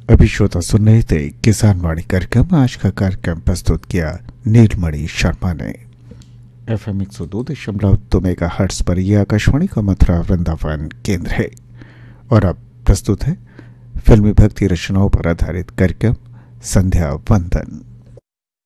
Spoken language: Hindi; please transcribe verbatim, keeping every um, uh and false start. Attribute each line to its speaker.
Speaker 1: अभी श्रोता सुन रहे थे किसान वाणी कार्यक्रम। आज का कार्यक्रम प्रस्तुत किया नीलमणि शर्मा ने। एफ एम एक सौ दो दशमलव दो मेगा हर्ट्स पर यह आकाशवाणी का मथुरा वृंदावन केंद्र है। और अब प्रस्तुत है फिल्मी भक्ति रचनाओं पर आधारित कार्यक्रम संध्या वंदन।